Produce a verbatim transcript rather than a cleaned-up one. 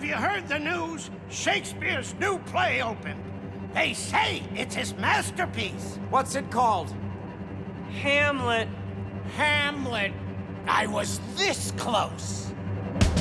Have you heard the news? Shakespeare's new play opened. They say it's his masterpiece. What's it called? Hamlet. Hamlet. I was this close.